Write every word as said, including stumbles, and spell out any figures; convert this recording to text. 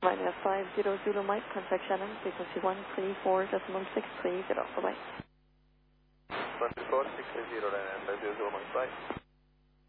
Minus five zero Zulu Mike, contact Shannon, frequency one three four decimal six three zero. Bye bye. one three four six three zero, and five zero Zulu Mike, bye.